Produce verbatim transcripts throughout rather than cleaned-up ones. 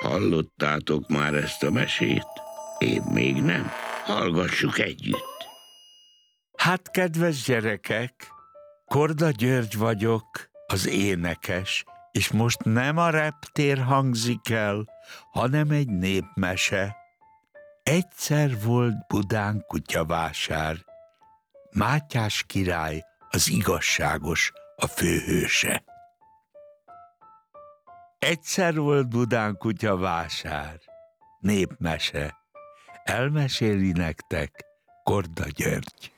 Hallottátok már ezt a mesét? Én még nem. Hallgassuk együtt. Hát, kedves gyerekek, Korda György vagyok, az énekes, és most nem a reptér hangzik el, hanem egy népmese. Egyszer volt Budán kutyavásár. Mátyás király, az igazságos, a főhőse. Egyszer volt Budán kutyavásár. Népmese. Elmeséli nektek Korda György.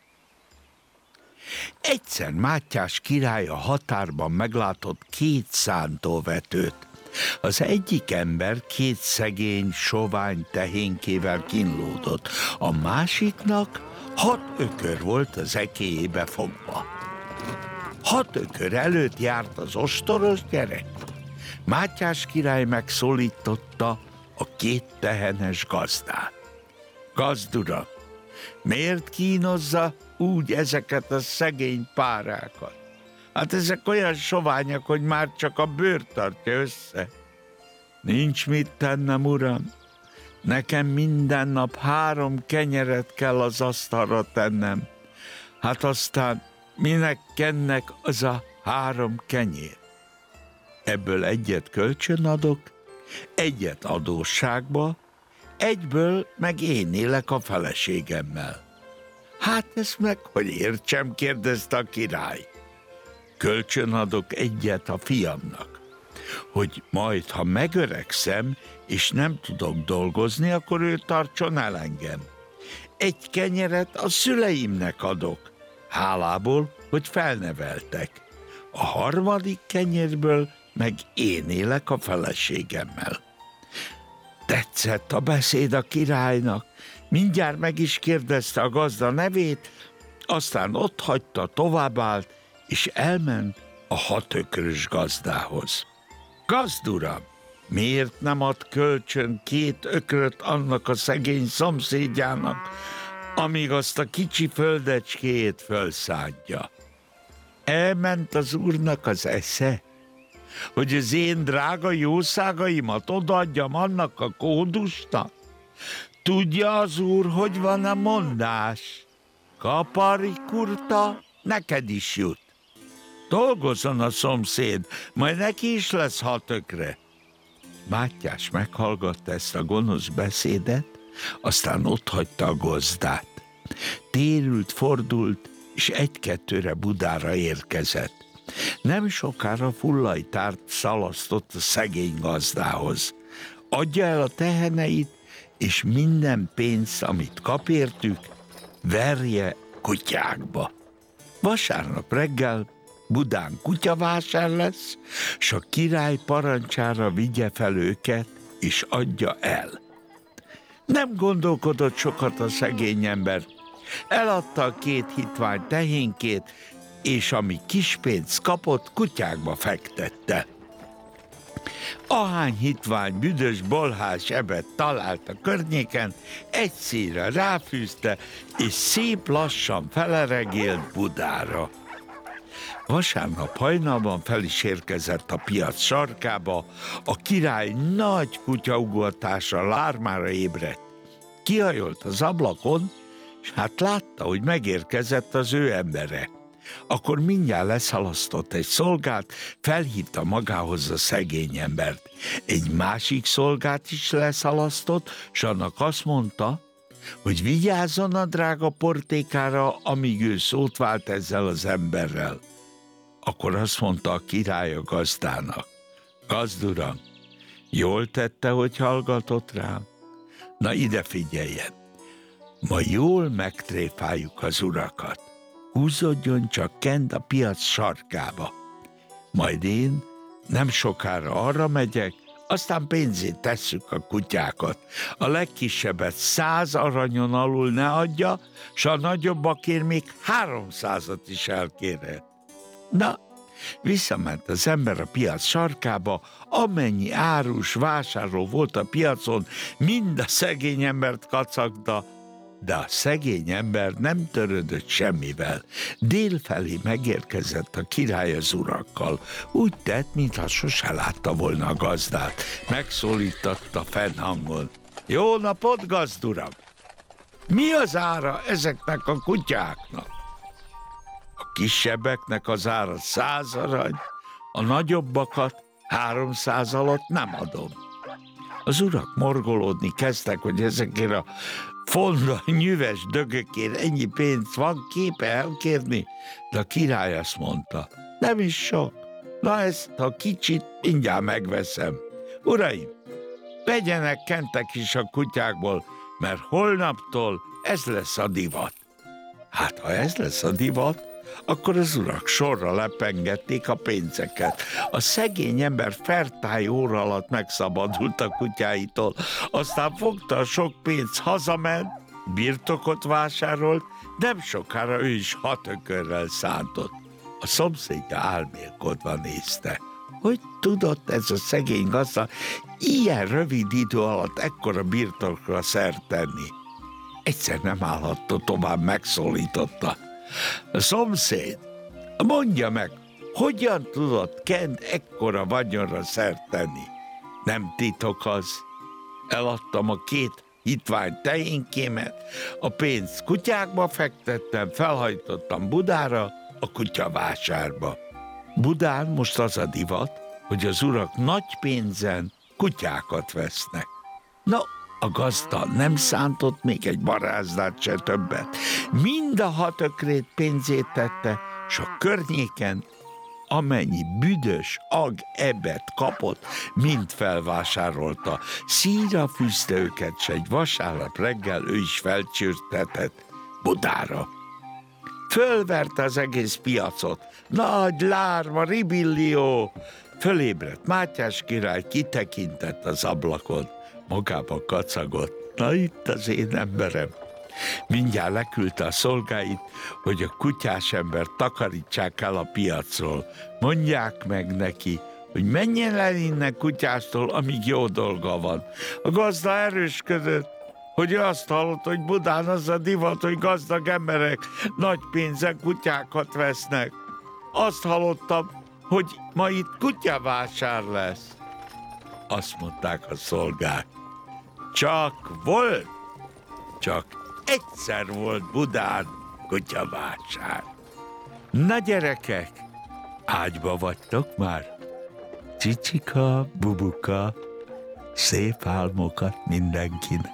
Egyszer Mátyás király a határban meglátott két szántóvetőt. Az egyik ember két szegény, sovány tehénkével kínlódott, a másiknak hat ökör volt az ekélyébe fogva. Hat ökör előtt járt az ostoros gyerek. Mátyás király megszólította a két tehenes gazdát. Gazdura, miért kínozza úgy ezeket a szegény párákat? Hát ezek olyan soványak, hogy már csak a bőr tartja össze. Nincs mit tennem, uram. Nekem minden nap három kenyeret kell az asztalra tennem. Hát aztán minek kennek az a három kenyér? Ebből egyet kölcsön adok, egyet adósságba, egyből meg én élek a feleségemmel. Hát ezt meg, hogy értsem, kérdezte a király. Kölcsön adok egyet a fiamnak, hogy majd, ha megöregszem, és nem tudok dolgozni, akkor ő tartson el engem. Egy kenyeret a szüleimnek adok, hálából, hogy felneveltek. A harmadik kenyérből meg én élek a feleségemmel. Tetszett a beszéd a királynak, mindjárt meg is kérdezte a gazda nevét, aztán ott hagyta, továbbállt, és elment a hatökrös gazdához. Gazduram, miért nem ad kölcsön két ökröt annak a szegény szomszédjának, amíg azt a kicsi földecskét fölszádja? Elment az úrnak az esze, hogy az én drága jószágaimat odaadjam annak a kódusnak? Tudja az úr, hogy van a mondás? Kapari kurta, neked is jut. Dolgozzon a szomszéd, majd neki is lesz hat ökre. Mátyás meghallgatta ezt a gonosz beszédet, aztán otthagyta a gazdát. Térült, fordult, és egy-kettőre Budára érkezett. Nem sokára fullajtárt szalasztott a szegény gazdához. Adja el a teheneit, és minden pénzt, amit kap értük, verje kutyákba. Vasárnap reggel Budán kutyavásár lesz, s a király parancsára vigye fel őket, és adja el. Nem gondolkodott sokat a szegény ember. Eladta a két hitvány tehénkét, és ami kis pénzt kapott, kutyákba fektette. Ahány hitvány, büdös, bolhás ebet talált a környéken, egy színre ráfűzte, és szép lassan feleregélt Budára. Vasárnap hajnalban fel is érkezett a piac sarkába, a király nagy kutyaugatásra, lármára ébredt. Kihajolt az ablakon, és hát látta, hogy megérkezett az ő embere. Akkor mindjárt leszalasztott egy szolgát, felhívta magához a szegény embert. Egy másik szolgát is leszalasztott, s annak azt mondta, hogy vigyázzon a drága portékára, amíg ő szót vált ezzel az emberrel. Akkor azt mondta a király a gazdának: Gazduram, jól tette, hogy hallgatott rám? Na ide figyeljen, ma jól megtréfáljuk az urakat. Húzódjon csak kent a piac sarkába. Majd én nem sokára arra megyek, aztán pénzét tesszük a kutyákat. A legkisebbet száz aranyon alul ne adja, s a nagyobbakért még háromszázat is elkérhet. Na, visszament az ember a piac sarkába, amennyi árus vásárló volt a piacon, mind a szegény embert kacagda, De a szegény ember nem törődött semmivel. Délfelé megérkezett a király az urakkal. Úgy tett, mintha sose látta volna a gazdát. Megszólította fennhangon. Jó napot, gazduram! Mi az ára ezeknek a kutyáknak? A kisebbeknek az ára száz arany, a nagyobbakat háromszáz alatt nem adom. Az urak morgolódni kezdtek, hogy ezekért a fonda nyüves dögökért ennyi pénzt van képe elkérni, de a király azt mondta, nem is sok. Na ezt a kicsit mindjárt megveszem. Uraim, vegyenek kentek is a kutyákból, mert holnaptól ez lesz a divat. Hát, ha ez lesz a divat, akkor az urak sorra lepengették a pénzeket. A szegény ember fertály óra alatt megszabadult a kutyáitól, aztán fogta a sok pénzt, hazament, birtokot vásárolt, nem sokára ő is hat ökörrel szántott. A szomszédja álmélkodva nézte. Hogy tudott ez a szegény gazda ilyen rövid idő alatt ekkora birtokra szert tenni? Egyszer nem állhatta tovább, megszólította. A szomszéd, mondja meg, hogyan tudott Kent ekkora vagyonra szert tenni? Nem titok az. Eladtam a két hitvány tehénkémet, a pénzt kutyákba fektettem, felhajtottam Budára, a kutyavásárba. Budán most az a divat, hogy az urak nagy pénzen kutyákat vesznek. No, a gazda nem szántott még egy barázdát se többet. Mind a hat ökrét pénzét tette, s a környéken amennyi büdös ag ebet kapott, mind felvásárolta. Szíra fűzte őket, s egy vasárnap reggel ő is felcsürtetett Budára. Fölverte az egész piacot. Nagy lárma, ribillió! Fölébredt Mátyás király, kitekintett az ablakon. Magába kacagott. Na itt az én emberem. Mindjárt leküldte a szolgáit, hogy a kutyás ember takarítsák el a piacról. Mondják meg neki, hogy menjen el innen kutyástól, amíg jó dolga van. A gazda erősködött, hogy azt hallott, hogy Budán az a divat, hogy gazdag emberek nagy pénzen kutyákat vesznek. Azt hallottam, hogy ma itt kutyavásár lesz. Azt mondták a szolgák. Csak volt, csak egyszer volt Budán kutyavásár. Na gyerekek, ágyba vagytok már? Cicika, bubuka, szép álmokat mindenkinek.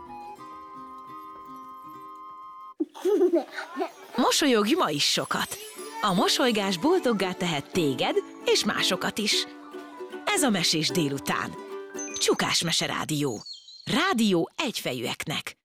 Mosolyogj ma is sokat! A mosolygás boldoggá tehet téged és másokat is. Ez a Mesés délután. Csukás Mese Rádió. Rádió egyfejűeknek.